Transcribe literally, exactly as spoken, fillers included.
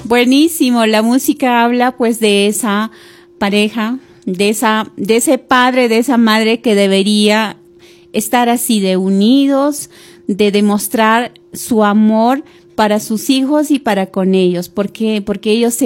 Buenísimo, la música habla pues de esa pareja, de esa, de ese padre, de esa madre que debería estar así de unidos, de demostrar su amor para sus hijos y para con ellos, porque porque ellos se